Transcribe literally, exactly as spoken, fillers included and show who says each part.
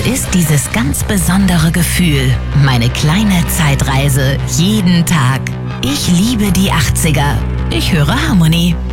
Speaker 1: ist dieses ganz besondere Gefühl. Meine kleine Zeitreise jeden Tag. Ich liebe die achtziger. Ich höre Harmonie.